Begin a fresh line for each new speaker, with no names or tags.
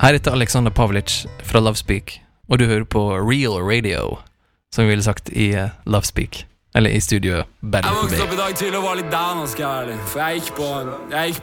Her heter Alexander Pavlic fra Lovespeak, og du hører på Real Radio, som vi ville sagt i Lovespeak, eller i studio Battle
Jeg vokste opp i dag tidlig og var litt down, skal jeg være ærlig. For jeg gikk